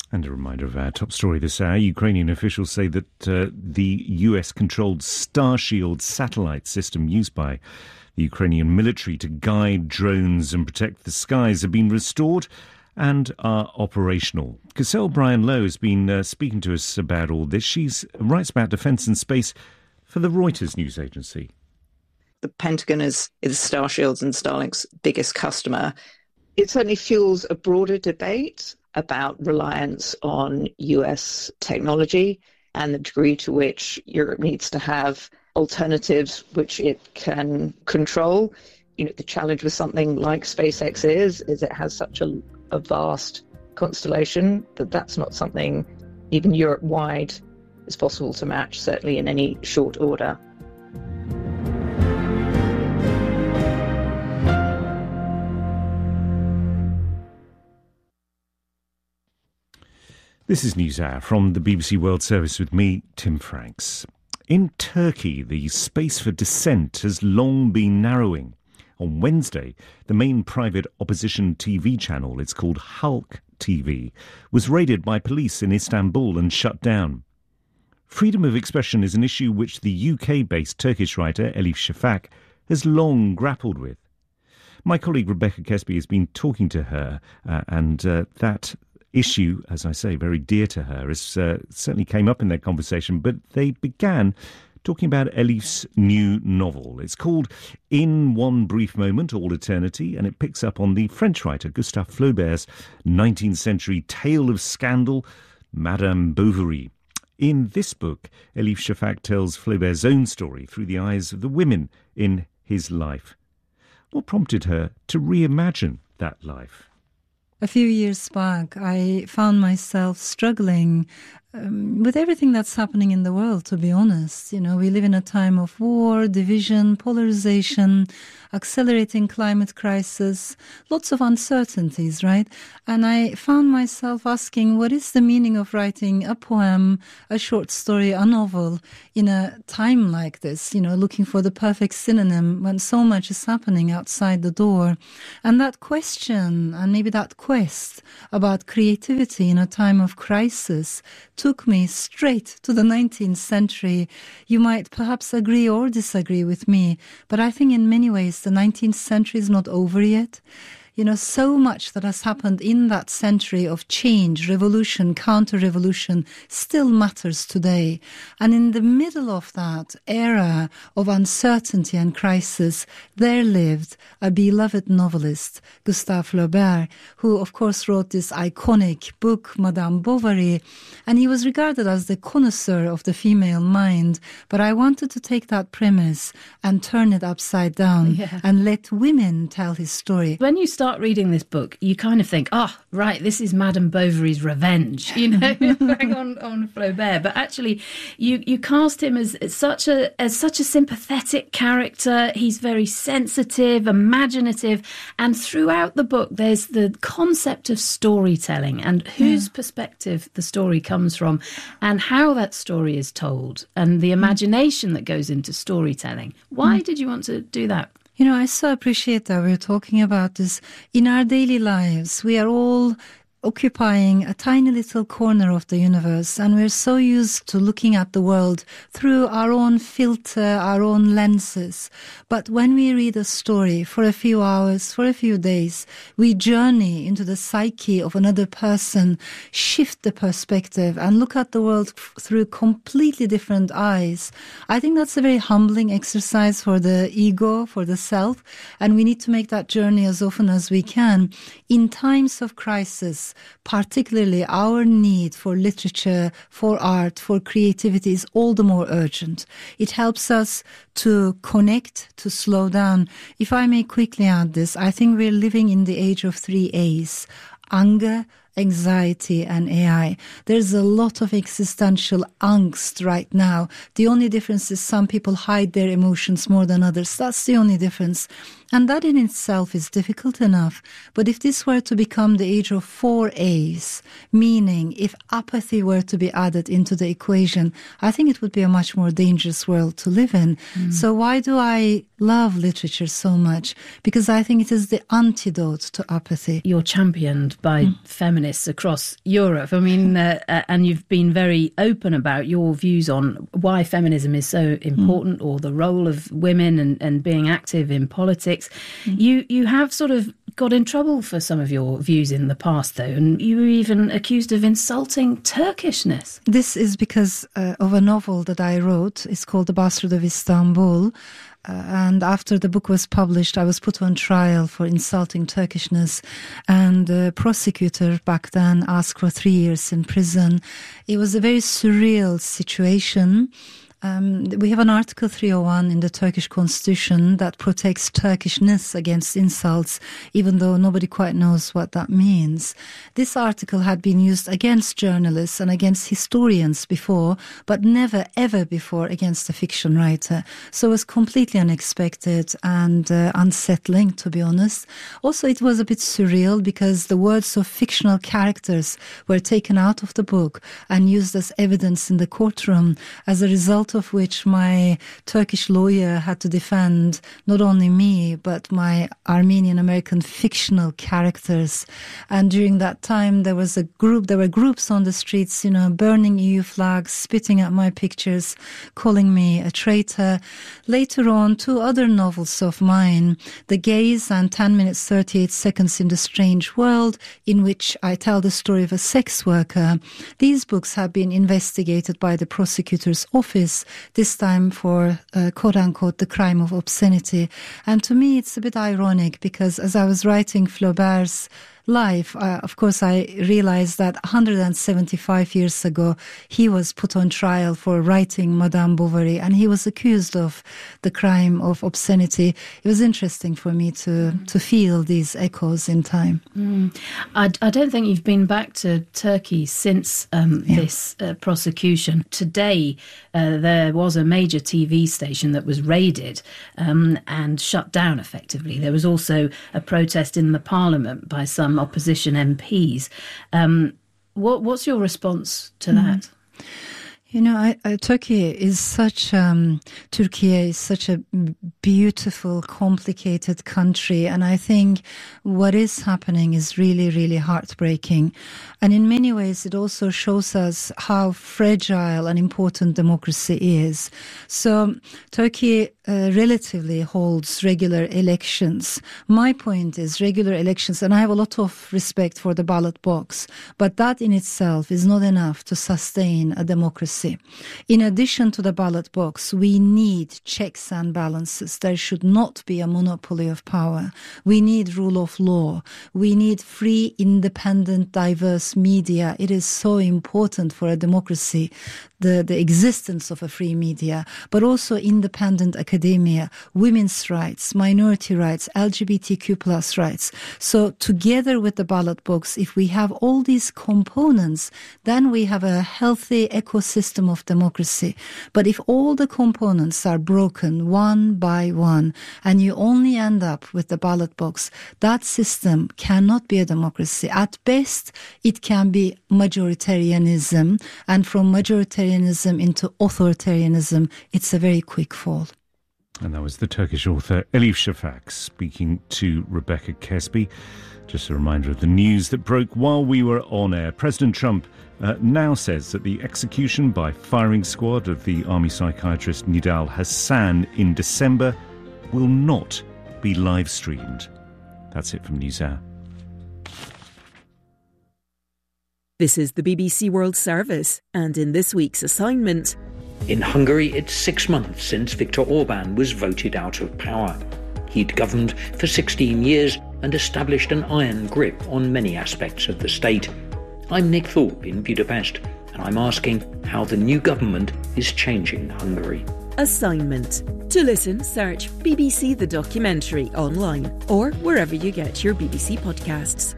And a reminder of our top story this hour. Ukrainian officials say that the US-controlled Starshield satellite system used by the Ukrainian military to guide drones and protect the skies have been restored and are operational. Cassel Bryan-Lowe has been speaking to us about all this. She writes about defence and space for the Reuters news agency. The Pentagon is Starshield's and Starlink's biggest customer. It certainly fuels a broader debate about reliance on US technology and the degree to which Europe needs to have alternatives which it can control. You know, the challenge with something like SpaceX is it has such a vast constellation that that's not something even Europe-wide is possible to match, certainly in any short order. This is NewsHour from the BBC World Service with me, Tim Franks. In Turkey, the space for dissent has long been narrowing. On Wednesday, the main private opposition TV channel, it's called Halk TV, was raided by police in Istanbul and shut down. Freedom of expression is an issue which the UK-based Turkish writer Elif Shafak has long grappled with. My colleague Rebecca Kesby has been talking to her and that issue, as I say, very dear to her, is certainly came up in their conversation, but they began talking about Elif's new novel. It's called In One Brief Moment, All Eternity, and it picks up on the French writer Gustave Flaubert's 19th century tale of scandal, Madame Bovary. In this book, Elif Shafak tells Flaubert's own story through the eyes of the women in his life. What prompted her to reimagine that life? A few years back, I found myself struggling with everything that's happening in the world, to be honest. You know, we live in a time of war, division, polarization, accelerating climate crisis, lots of uncertainties, right? And I found myself asking, what is the meaning of writing a poem, a short story, a novel in a time like this, you know, looking for the perfect synonym when so much is happening outside the door. And that question, and maybe that quest about creativity in a time of crisis, took me straight to the 19th century. You might perhaps agree or disagree with me, but I think in many ways the 19th century is not over yet. You know, so much that has happened in that century of change, revolution, counter-revolution still matters today. And in the middle of that era of uncertainty and crisis, there lived a beloved novelist, Gustave Flaubert, who of course wrote this iconic book, Madame Bovary, and he was regarded as the connoisseur of the female mind. But I wanted to take that premise and turn it upside down and let women tell his story. When you start reading this book, you kind of think, right, this is Madame Bovary's revenge, you know, on Flaubert. But actually, you cast him as such a sympathetic character. He's very sensitive, imaginative, and throughout the book, there's the concept of storytelling and whose perspective the story comes from, and how that story is told, and the imagination that goes into storytelling. Why did you want to do that? You know, I so appreciate that we're talking about this. In our daily lives, we are all occupying a tiny little corner of the universe, and we're so used to looking at the world through our own filter, our own lenses. But when we read a story for a few hours, for a few days, we journey into the psyche of another person, shift the perspective, and look at the world through completely different eyes. I think that's a very humbling exercise for the ego, for the self, and we need to make that journey as often as we can. In times of crisis, particularly our need for literature, for art, for creativity is all the more urgent. It helps us to connect, to slow down. If I may quickly add this, I think we're living in the age of 3 A's: anger, anxiety and AI. There's a lot of existential angst right now. The only difference is some people hide their emotions more than others. That's the only difference. And that in itself is difficult enough. But if this were to become the age of 4 A's, meaning if apathy were to be added into the equation, I think it would be a much more dangerous world to live in. So why do I love literature so much? Because I think it is the antidote to apathy. You're championed by feminists feminists across Europe. I mean, and you've been very open about your views on why feminism is so important, or the role of women and being active in politics. You have sort of got in trouble for some of your views in the past, though, and you were even accused of insulting Turkishness. This is because of a novel that I wrote. It's called The Bastard of Istanbul. And after the book was published, I was put on trial for insulting Turkishness. And the prosecutor back then asked for 3 years in prison. It was a very surreal situation. We have an Article 301 in the Turkish constitution that protects Turkishness against insults, even though nobody quite knows what that means. This article had been used against journalists and against historians before, but never ever before against a fiction writer. So it was completely unexpected and unsettling, to be honest. Also, it was a bit surreal because the words of fictional characters were taken out of the book and used as evidence in the courtroom, as a result of which my Turkish lawyer had to defend not only me, but my Armenian-American fictional characters. And during that time, there were groups on the streets, burning EU flags, spitting at my pictures, calling me a traitor. Later on, 2 other novels of mine, The Gaze and 10 minutes 38 seconds in the Strange World, in which I tell the story of a sex worker. These books have been investigated by the prosecutor's office, this time for, quote-unquote, the crime of obscenity. And to me, it's a bit ironic because as I was writing Flaubert's life, of course, I realized that 175 years ago, he was put on trial for writing Madame Bovary, and he was accused of the crime of obscenity. It was interesting for me to feel these echoes in time. I don't think you've been back to Turkey since this prosecution. Today, there was a major TV station that was raided and shut down effectively. There was also a protest in the parliament by some opposition MPs. What's your response to that? Turkey is such a beautiful, complicated country. And I think what is happening is really, really heartbreaking. And in many ways, it also shows us how fragile and important democracy is. So Turkey relatively holds regular elections. My point is regular elections, and I have a lot of respect for the ballot box, but that in itself is not enough to sustain a democracy. In addition to the ballot box, we need checks and balances. There should not be a monopoly of power. We need rule of law. We need free, independent, diverse media. It is so important for a democracy, the existence of a free media, but also independent academia, women's rights, minority rights, LGBTQ plus rights. So together with the ballot box, if we have all these components, then we have a healthy ecosystem of democracy. But if all the components are broken one by one, and you only end up with the ballot box, that system cannot be a democracy. At best, it can be majoritarianism, and from majoritarianism into authoritarianism, it's a very quick fall. And that was the Turkish author Elif Shafak speaking to Rebecca Kesby. Just a reminder of the news that broke while we were on air. President Trump now says that the execution by firing squad of the army psychiatrist Nidal Hassan in December will not be live streamed. That's it from NewsHour. This is the BBC World Service, and in this week's assignment... In Hungary, it's 6 months since Viktor Orban was voted out of power. He'd governed for 16 years and established an iron grip on many aspects of the state. I'm Nick Thorpe in Budapest, and I'm asking how the new government is changing Hungary. Assignment. To listen, search BBC The Documentary online or wherever you get your BBC podcasts.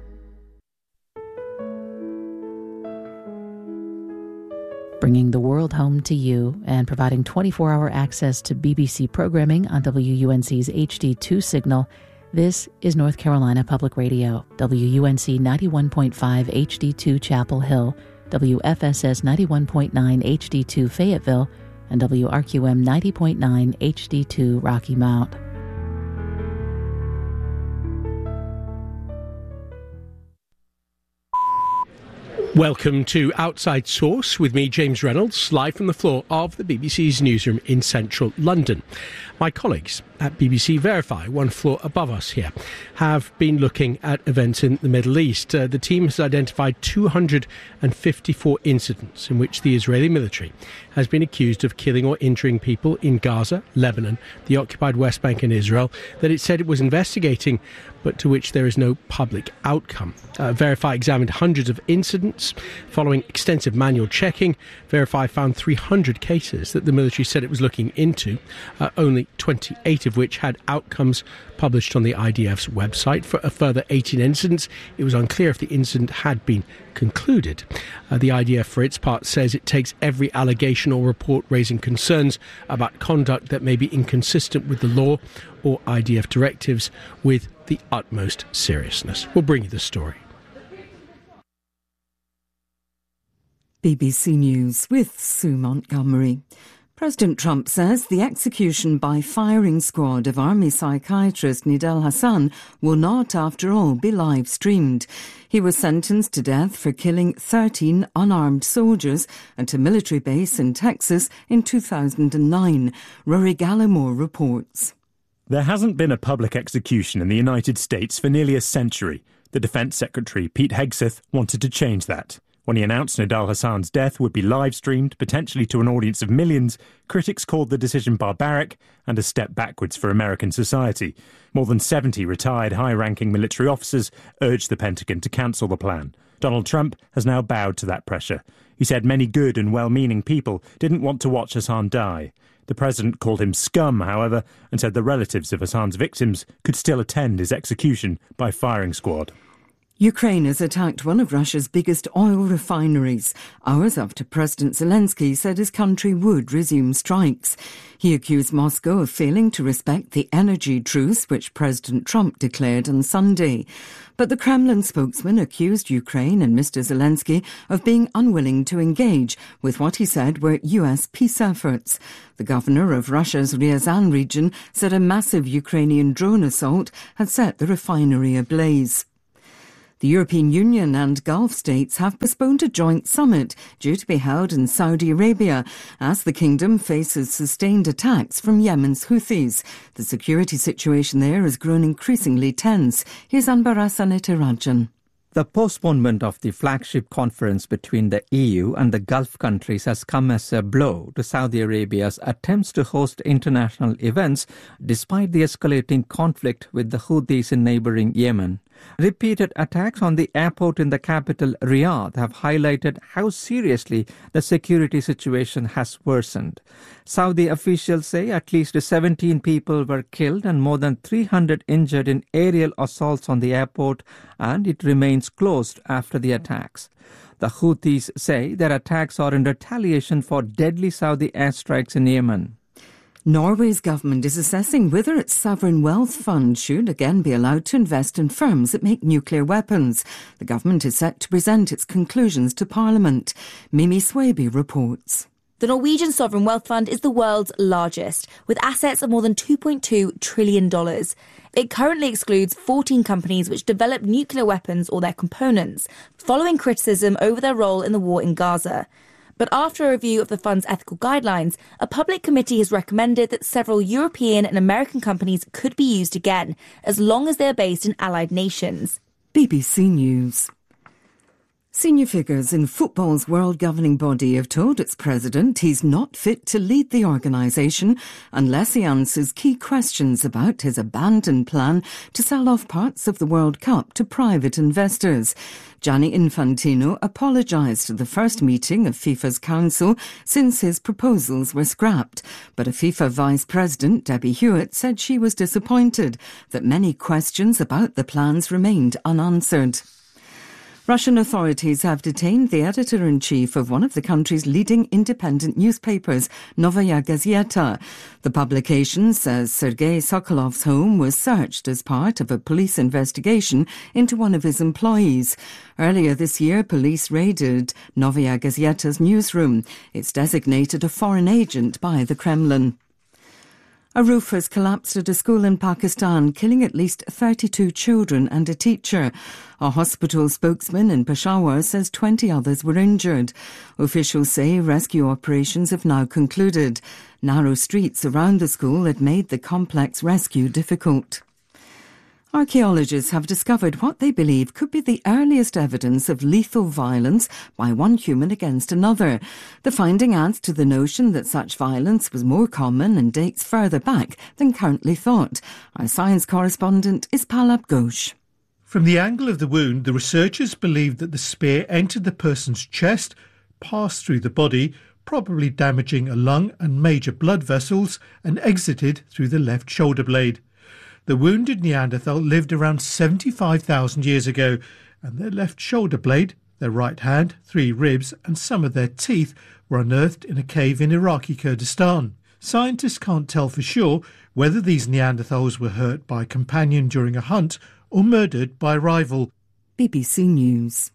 Bringing the world home to you and providing 24-hour access to BBC programming on WUNC's HD2 signal. This is North Carolina Public Radio, WUNC 91.5 HD2 Chapel Hill, WFSS 91.9 HD2 Fayetteville, and WRQM 90.9 HD2 Rocky Mount. Welcome to Outside Source with me, James Reynolds, live from the floor of the BBC's newsroom in central London. My colleagues at BBC Verify, one floor above us here, have been looking at events in the Middle East. The team has identified 254 incidents in which the Israeli military has been accused of killing or injuring people in Gaza, Lebanon, the occupied West Bank and Israel, that it said it was investigating, but to which there is no public outcome. Verify examined hundreds of incidents. Following extensive manual checking, Verify found 300 cases that the military said it was looking into, only 28 of which had outcomes published on the IDF's website. For a further 18 incidents, it was unclear if the incident had been concluded. The IDF, for its part, says it takes every allegation or report raising concerns about conduct that may be inconsistent with the law or IDF directives with the utmost seriousness. We'll bring you the story. BBC News with Sue Montgomery. President Trump says the execution by firing squad of army psychiatrist Nidal Hasan will not, after all, be live-streamed. He was sentenced to death for killing 13 unarmed soldiers at a military base in Texas in 2009. Rory Gallimore reports. There hasn't been a public execution in the United States for nearly a century. The Defense Secretary, Pete Hegseth, wanted to change that. When he announced Nidal Hasan's death would be live-streamed, potentially to an audience of millions, critics called the decision barbaric and a step backwards for American society. More than 70 retired high-ranking military officers urged the Pentagon to cancel the plan. Donald Trump has now bowed to that pressure. He said many good and well-meaning people didn't want to watch Hasan die. The president called him scum, however, and said the relatives of Hasan's victims could still attend his execution by firing squad. Ukraine has attacked one of Russia's biggest oil refineries, hours after President Zelensky said his country would resume strikes. He accused Moscow of failing to respect the energy truce which President Trump declared on Sunday. But the Kremlin spokesman accused Ukraine and Mr. Zelensky of being unwilling to engage with what he said were US peace efforts. The governor of Russia's Ryazan region said a massive Ukrainian drone assault had set the refinery ablaze. The European Union and Gulf states have postponed a joint summit due to be held in Saudi Arabia as the kingdom faces sustained attacks from Yemen's Houthis. The security situation there has grown increasingly tense. Here's Anbarasan Etirajan. The postponement of the flagship conference between the EU and the Gulf countries has come as a blow to Saudi Arabia's attempts to host international events despite the escalating conflict with the Houthis in neighbouring Yemen. Repeated attacks on the airport in the capital, Riyadh, have highlighted how seriously the security situation has worsened. Saudi officials say at least 17 people were killed and more than 300 injured in aerial assaults on the airport, and it remains closed after the attacks. The Houthis say their attacks are in retaliation for deadly Saudi airstrikes in Yemen. Norway's government is assessing whether its sovereign wealth fund should again be allowed to invest in firms that make nuclear weapons. The government is set to present its conclusions to Parliament. Mimi Swaby reports. The Norwegian Sovereign Wealth Fund is the world's largest, with assets of more than $2.2 trillion. It currently excludes 14 companies which develop nuclear weapons or their components, following criticism over their role in the war in Gaza. But after a review of the fund's ethical guidelines, a public committee has recommended that several European and American companies could be used again, as long as they are based in allied nations. BBC News. Senior figures in football's world governing body have told its president he's not fit to lead the organisation unless he answers key questions about his abandoned plan to sell off parts of the World Cup to private investors. Gianni Infantino apologised at the first meeting of FIFA's council since his proposals were scrapped. But a FIFA vice president, Debbie Hewitt, said she was disappointed that many questions about the plans remained unanswered. Russian authorities have detained the editor-in-chief of one of the country's leading independent newspapers, Novaya Gazeta. The publication says Sergei Sokolov's home was searched as part of a police investigation into one of his employees. Earlier this year, police raided Novaya Gazeta's newsroom. It's designated a foreign agent by the Kremlin. A roof has collapsed at a school in Pakistan, killing at least 32 children and a teacher. A hospital spokesman in Peshawar says 20 others were injured. Officials say rescue operations have now concluded. Narrow streets around the school had made the complex rescue difficult. Archaeologists have discovered what they believe could be the earliest evidence of lethal violence by one human against another. The finding adds to the notion that such violence was more common and dates further back than currently thought. Our science correspondent is Palab Ghosh. From the angle of the wound, the researchers believe that the spear entered the person's chest, passed through the body, probably damaging a lung and major blood vessels, and exited through the left shoulder blade. The wounded Neanderthal lived around 75,000 years ago, and their left shoulder blade, their right hand, 3 ribs and some of their teeth were unearthed in a cave in Iraqi Kurdistan. Scientists can't tell for sure whether these Neanderthals were hurt by a companion during a hunt or murdered by a rival. BBC News.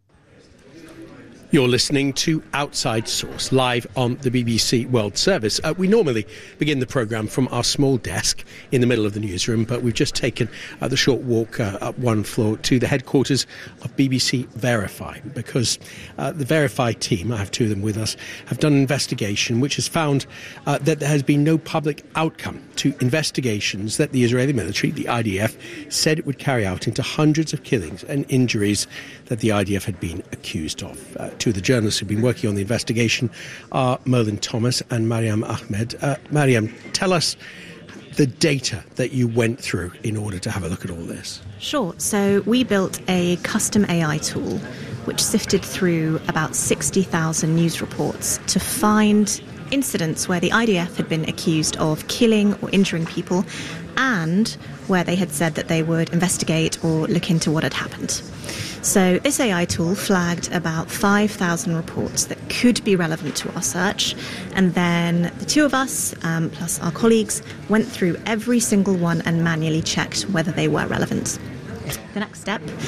You're listening to Outside Source, live on the BBC World Service. We normally begin the programme from our small desk in the middle of the newsroom, but we've just taken the short walk up one floor to the headquarters of BBC Verify, because the Verify team, I have 2 of them with us, have done an investigation which has found that there has been no public outcome to investigations that the Israeli military, the IDF, said it would carry out into hundreds of killings and injuries that the IDF had been accused of. 2 of the journalists who've been working on the investigation are Merlin Thomas and Mariam Ahmed. Mariam, tell us the data that you went through in order to have a look at all this. Sure. So we built a custom AI tool which sifted through about 60,000 news reports to find incidents where the IDF had been accused of killing or injuring people and where they had said that they would investigate or look into what had happened. So this AI tool flagged about 5,000 reports that could be relevant to our search, and then the 2 of us, plus our colleagues, went through every single one and manually checked whether they were relevant. The next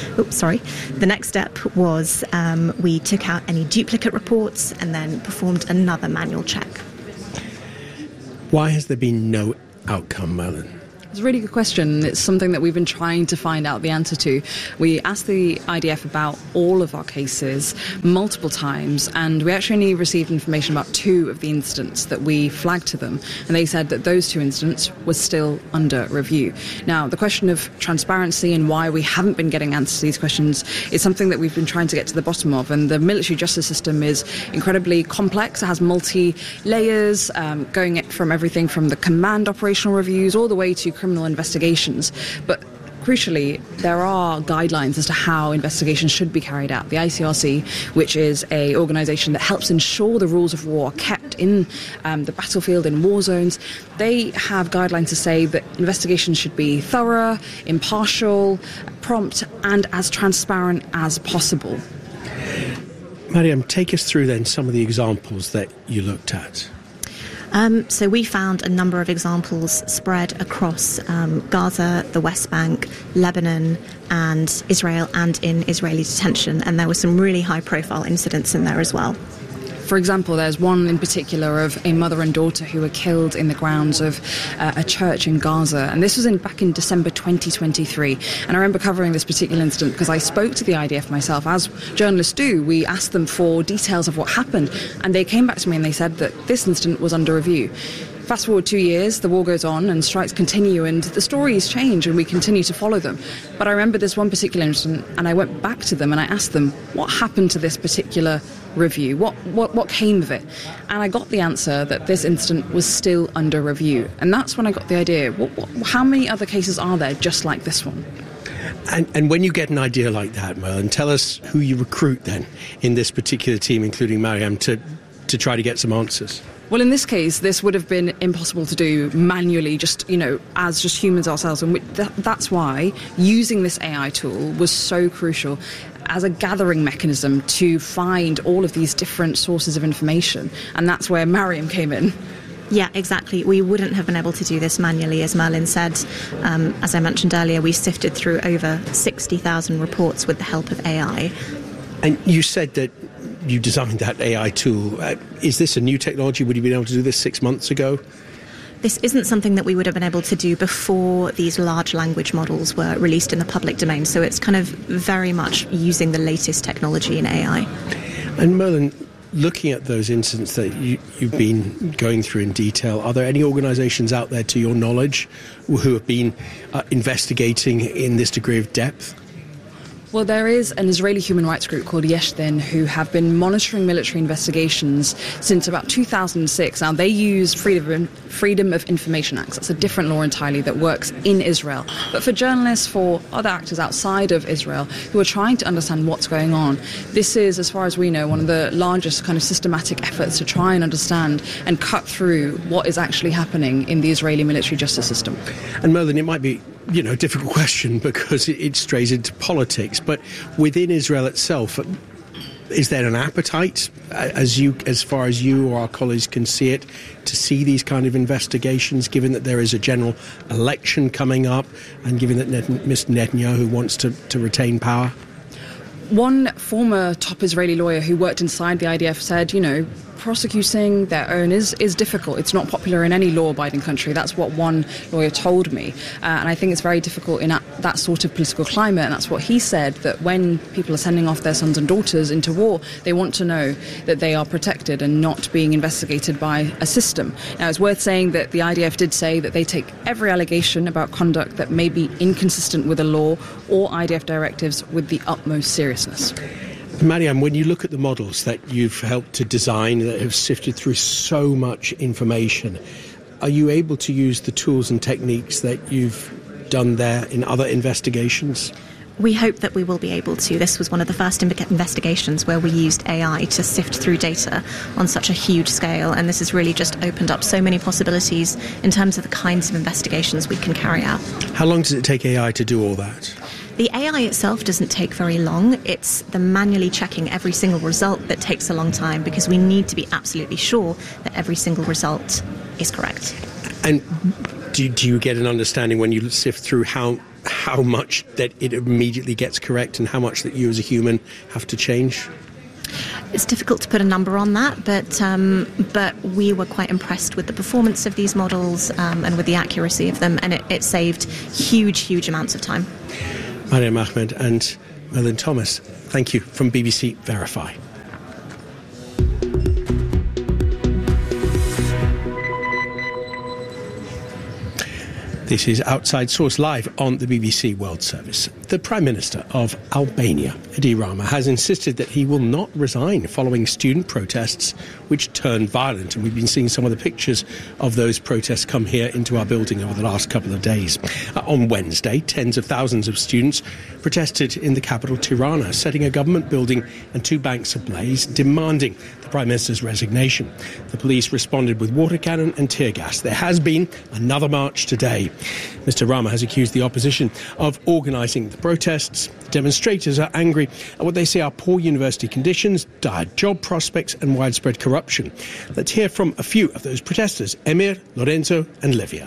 step was we took out any duplicate reports and then performed another manual check. Why has there been no outcome, Merlin? It's a really good question. It's something that we've been trying to find out the answer to. We asked the IDF about all of our cases multiple times, and we actually only received information about 2 of the incidents that we flagged to them, and they said that those 2 incidents were still under review. Now, the question of transparency and why we haven't been getting answers to these questions is something that we've been trying to get to the bottom of, and the military justice system is incredibly complex. It has multi-layers, going from everything from the command operational reviews all the way to criminal investigations. But crucially, there are guidelines as to how investigations should be carried out. The ICRC, which is an organisation that helps ensure the rules of war are kept in the battlefield, in war zones, they have guidelines to say that investigations should be thorough, impartial, prompt and as transparent as possible. Mariam, take us through then some of the examples that you looked at. So we found a number of examples spread across Gaza, the West Bank, Lebanon and Israel, and in Israeli detention, and there were some really high-profile incidents in there as well. For example, there's one in particular of a mother and daughter who were killed in the grounds of a church in Gaza. And this was back in December 2023. And I remember covering this particular incident because I spoke to the IDF myself. As journalists do, we asked them for details of what happened. And they came back to me and they said that this incident was under review. Fast forward 2 years, the war goes on and strikes continue and the stories change and we continue to follow them. But I remember this one particular incident and I went back to them and I asked them, what happened to this particular review? What came of it? And I got the answer that this incident was still under review. And that's when I got the idea, how many other cases are there just like this one? And when you get an idea like that, Merlin, tell us who you recruit then in this particular team, including Mariam, to try to get some answers. Well, in this case, this would have been impossible to do manually, as just humans ourselves. And that's why using this AI tool was so crucial as a gathering mechanism to find all of these different sources of information. And that's where Mariam came in. Yeah, exactly. We wouldn't have been able to do this manually, as Merlin said. As I mentioned earlier, we sifted through over 60,000 reports with the help of AI. And you said that you designed that AI tool. Is this a new technology? Would you have been able to do this 6 months ago? This isn't something that we would have been able to do before these large language models were released in the public domain. So it's kind of very much using the latest technology in AI. And Merlin, looking at those incidents that you've been going through in detail, are there any organisations out there, to your knowledge, who have been investigating in this degree of depth? Well, there is an Israeli human rights group called Yesh Din who have been monitoring military investigations since about 2006. Now, they use Freedom of Information Acts. That's a different law entirely that works in Israel. But for journalists, for other actors outside of Israel who are trying to understand what's going on, this is, as far as we know, one of the largest kind of systematic efforts to try and understand and cut through what is actually happening in the Israeli military justice system. And Merlin, it might be a difficult question because it strays into politics, but within Israel itself, is there an appetite, as far as you or our colleagues can see it, to see these kind of investigations, given that there is a general election coming up and given that Mr. Netanyahu wants to retain power? One former top Israeli lawyer who worked inside the IDF said, prosecuting their own is difficult. It's not popular in any law-abiding country. That's what one lawyer told me. And I think it's very difficult in that sort of political climate. And that's what he said, that when people are sending off their sons and daughters into war, they want to know that they are protected and not being investigated by a system. Now, it's worth saying that the IDF did say that they take every allegation about conduct that may be inconsistent with the law or IDF directives with the utmost seriousness. Mariam, when you look at the models that you've helped to design that have sifted through so much information, are you able to use the tools and techniques that you've done there in other investigations? We hope that we will be able to. This was one of the first investigations where we used AI to sift through data on such a huge scale, and this has really just opened up so many possibilities in terms of the kinds of investigations we can carry out. How long does it take AI to do all that? The AI itself doesn't take very long. It's the manually checking every single result that takes a long time, because we need to be absolutely sure that every single result is correct. And do you get an understanding when you sift through how much that it immediately gets correct and how much that you as a human have to change? It's difficult to put a number on that, but we were quite impressed with the performance of these models and with the accuracy of them, and it saved huge amounts of time. Mariam Ahmed and Merlin Thomas, thank you from BBC Verify. This is Outside Source live on the BBC World Service. The Prime Minister of Albania, Edi Rama, has insisted that he will not resign following student protests which turned violent. And we've been seeing some of the pictures of those protests come here into our building over the last couple of days. On Wednesday, tens of thousands of students protested in the capital, Tirana, setting a government building and two banks ablaze, demanding the Prime Minister's resignation. The police responded with water cannon and tear gas. There has been another march today. Mr. Rama has accused the opposition of organising the protests. Demonstrators are angry at what they say are poor university conditions, dire job prospects and widespread corruption. Let's hear from a few of those protesters, Emir, Lorenzo and Livia.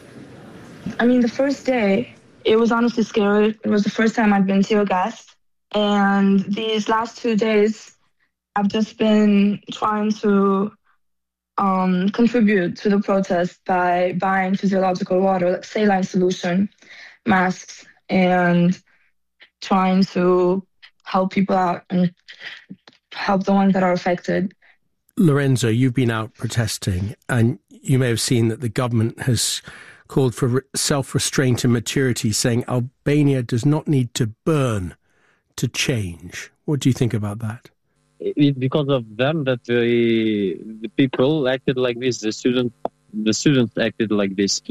The first day, it was honestly scary. It was the first time I'd been tear gassed. And these last 2 days, I've just been trying to contribute to the protest by buying physiological water, like saline solution, masks, and trying to help people out and help the ones that are affected. Lorenzo, you've been out protesting, and you may have seen that the government has called for self-restraint and maturity, saying Albania does not need to burn to change. What do you think about that? It's because of them that the people acted like this. The students acted like this.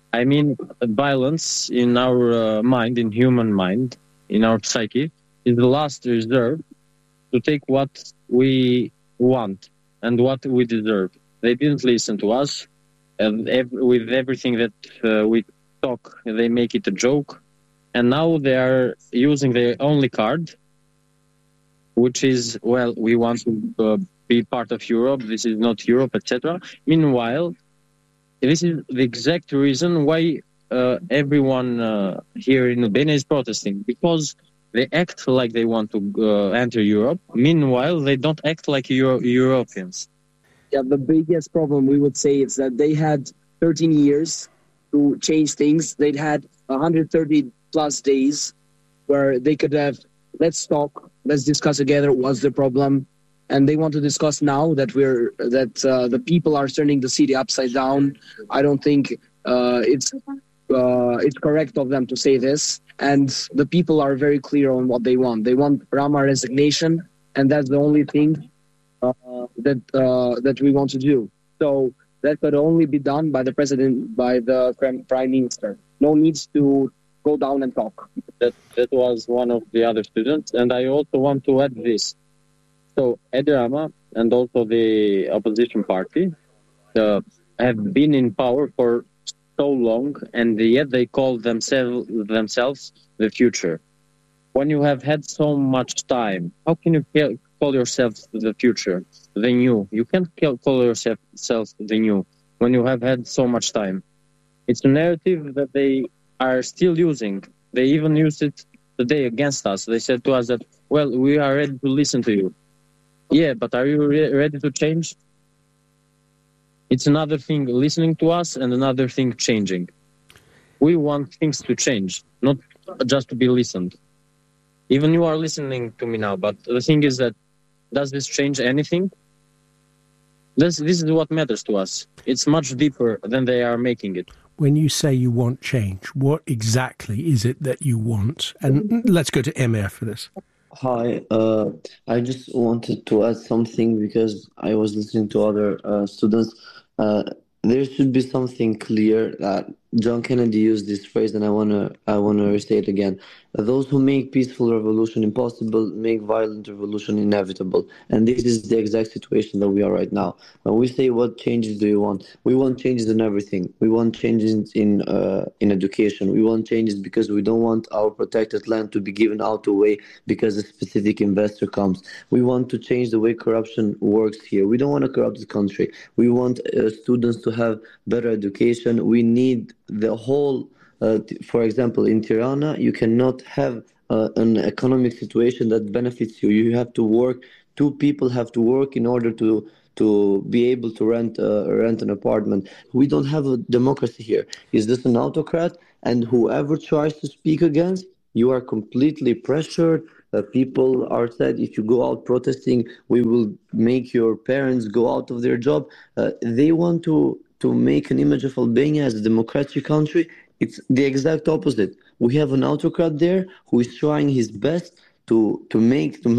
Violence in our mind, in human mind, in our psyche, is the last resort to take what we want and what we deserve. They didn't listen to us, and with everything that we talk, they make it a joke. And now they are using their only card, which is, we want to be part of Europe, this is not Europe, etc. Meanwhile, this is the exact reason why everyone here in Albania is protesting, because they act like they want to enter Europe. Meanwhile, they don't act like Europeans. Yeah, the biggest problem we would say is that they had 13 years to change things. They'd had 130 plus days where they could have, let's talk, let's discuss together what's the problem. And they want to discuss now that the people are turning the city upside down. I don't think it's correct of them to say this. And the people are very clear on what they want. They want Rama resignation, and that's the only thing that we want to do. So that could only be done by the president, by the prime minister. No needs to go down and talk. That was one of the other students, and I also want to add this. So Edi Rama and also the opposition party have been in power for so long, and yet they call themselves the future. When you have had so much time, how can you call yourself the future, the new? You can't call yourself the new when you have had so much time. It's a narrative that they are still using. They even used it today against us. They said to us that, well, we are ready to listen to you. Yeah, but are you ready to change? It's another thing listening to us and another thing changing. We want things to change, not just to be listened. Even you are listening to me now, but the thing is that, does this change anything? This is what matters to us. It's much deeper than they are making it. When you say you want change, what exactly is it that you want? And let's go to Emir for this. Hi, I just wanted to add something because I was listening to other students. There should be something clear that John Kennedy used this phrase, and I wanna restate it again. Those who make peaceful revolution impossible make violent revolution inevitable, and this is the exact situation that we are right now. When we say what changes do you want, we want changes in everything. We want changes in education. We want changes because we don't want our protected land to be given out away because a specific investor comes. We want to change the way corruption works here. We don't want to corrupt the country. We want students to have better education. We need the whole, for example, in Tirana, you cannot have an economic situation that benefits you. You have to work, two people have to work in order to be able to rent an apartment. We don't have a democracy here. Is this an autocrat? And whoever tries to speak against, you are completely pressured. People are said, if you go out protesting, we will make your parents go out of their job. They want to make an image of Albania as a democratic country. It's the exact opposite. We have an autocrat there who is trying his best to make